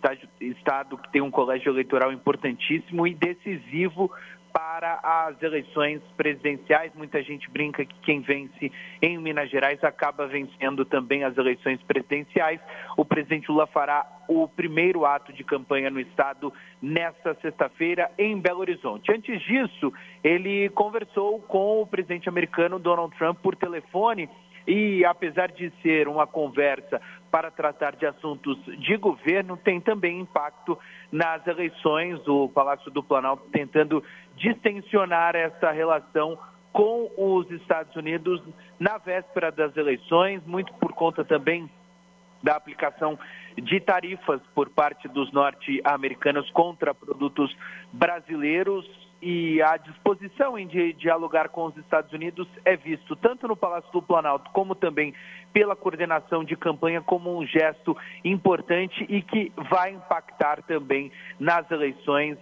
estado que tem um colégio eleitoral importantíssimo e decisivo para as eleições presidenciais. Muita gente brinca que quem vence em Minas Gerais acaba vencendo também as eleições presidenciais. O presidente Lula fará o primeiro ato de campanha no estado nesta sexta-feira em Belo Horizonte. Antes disso, ele conversou com o presidente americano Donald Trump por telefone e, apesar de ser uma conversa para tratar de assuntos de governo, tem também impacto nas eleições. O Palácio do Planalto tentando distensionar essa relação com os Estados Unidos na véspera das eleições, muito por conta também da aplicação de tarifas por parte dos norte-americanos contra produtos brasileiros, e a disposição em dialogar com os Estados Unidos é visto tanto no Palácio do Planalto como também pela coordenação de campanha como um gesto importante e que vai impactar também nas eleições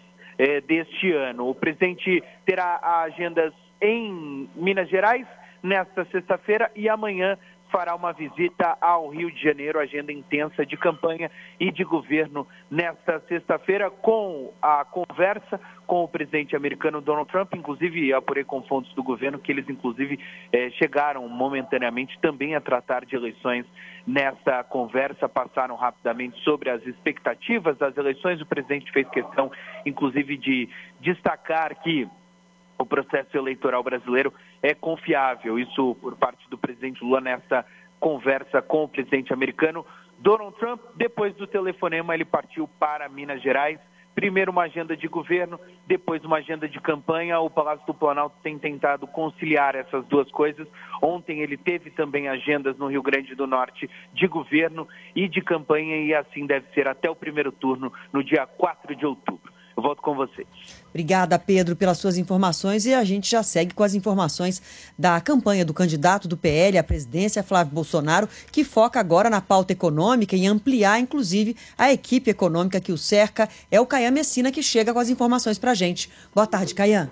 deste ano. O presidente terá agendas em Minas Gerais nesta sexta-feira e amanhã fará uma visita ao Rio de Janeiro, agenda intensa de campanha e de governo nesta sexta-feira, com a conversa com o presidente americano Donald Trump. Inclusive, apurei com fontes do governo que eles, inclusive, chegaram momentaneamente também a tratar de eleições nessa conversa, passaram rapidamente sobre as expectativas das eleições. O presidente fez questão, inclusive, de destacar que o processo eleitoral brasileiro é confiável. Isso por parte do presidente Lula nessa conversa com o presidente americano Donald Trump. Depois do telefonema, ele partiu para Minas Gerais. Primeiro uma agenda de governo, depois uma agenda de campanha. O Palácio do Planalto tem tentado conciliar essas duas coisas. Ontem ele teve também agendas no Rio Grande do Norte de governo e de campanha, e assim deve ser até o primeiro turno, no dia 4 de outubro. Eu volto com vocês. Obrigada, Pedro, pelas suas informações, e a gente já segue com as informações da campanha do candidato do PL à presidência, Flávio Bolsonaro, que foca agora na pauta econômica e ampliar, inclusive, a equipe econômica que o cerca. É o Caian Messina que chega com as informações para a gente. Boa tarde, Caian.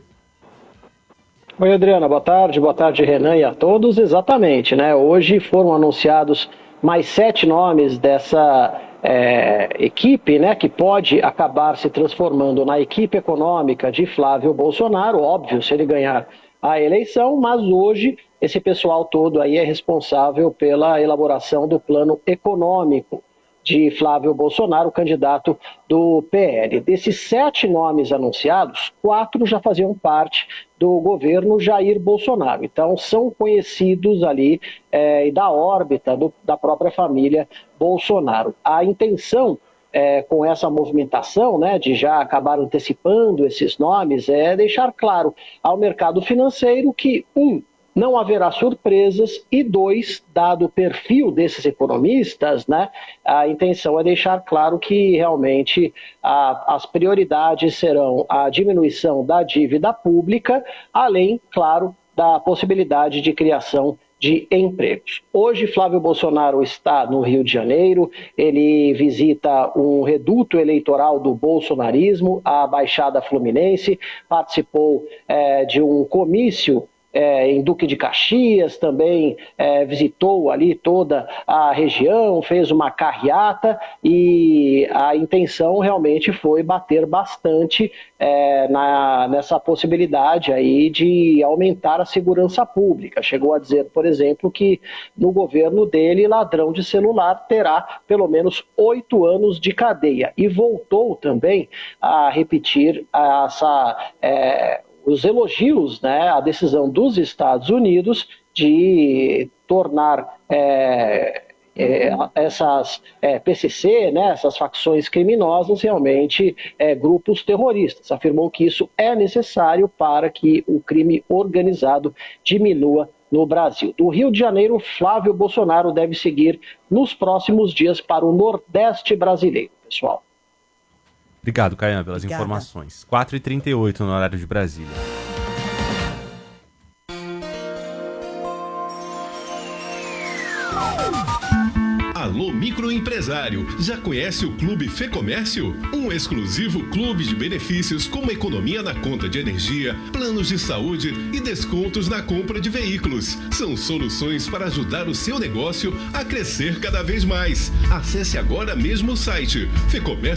Oi, Adriana, boa tarde, Renan, e a todos. Exatamente, né? Hoje foram anunciados mais 7 nomes dessa equipe, né, que pode acabar se transformando na equipe econômica de Flávio Bolsonaro, óbvio, se ele ganhar a eleição, mas hoje esse pessoal todo aí é responsável pela elaboração do plano econômico de Flávio Bolsonaro, candidato do PL. Desses 7 nomes anunciados, 4 já faziam parte do governo Jair Bolsonaro. Então, são conhecidos ali e da órbita da própria família Bolsonaro. A intenção com essa movimentação, né, de já acabar antecipando esses nomes, é deixar claro ao mercado financeiro que, não haverá surpresas, e 2, dado o perfil desses economistas, né, a intenção é deixar claro que realmente as prioridades serão a diminuição da dívida pública, além, claro, da possibilidade de criação de empregos. Hoje, Flávio Bolsonaro está no Rio de Janeiro, ele visita um reduto eleitoral do bolsonarismo, a Baixada Fluminense, participou de um comício em Duque de Caxias, também visitou ali toda a região, fez uma carreata, e a intenção realmente foi bater bastante nessa possibilidade aí de aumentar a segurança pública. Chegou a dizer, por exemplo, que no governo dele, ladrão de celular terá pelo menos 8 anos de cadeia, e voltou também a repetir os elogios, né, à decisão dos Estados Unidos de tornar essas PCC, né, essas facções criminosas, realmente grupos terroristas. Afirmou que isso é necessário para que o crime organizado diminua no Brasil. Do Rio de Janeiro, Flávio Bolsonaro deve seguir nos próximos dias para o Nordeste brasileiro, pessoal. Obrigado, Caian, pelas informações. 4h38 no horário de Brasília. Alô, microempresário, já conhece o Clube Fê Comércio? Um exclusivo clube de benefícios como economia na conta de energia, planos de saúde e descontos na compra de veículos. São soluções para ajudar o seu negócio a crescer cada vez mais. Acesse agora mesmo o site fecomércio.com.br